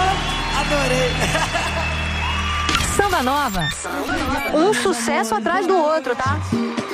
Adorei. Samba Nova. Um sucesso atrás do outro, tá?